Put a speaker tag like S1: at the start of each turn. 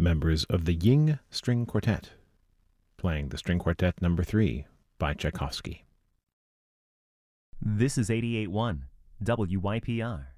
S1: members of the Ying String Quartet, playing the String Quartet No. 3 by Tchaikovsky.
S2: This is 88.1 WYPR.